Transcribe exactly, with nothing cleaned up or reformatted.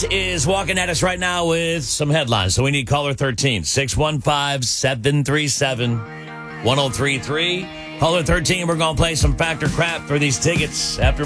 Is walking at us right now with some headlines. So we need caller thirteen, six one five, seven three seven, one oh three three. Caller thirteen, we're going to play some Factor Crap for these tickets after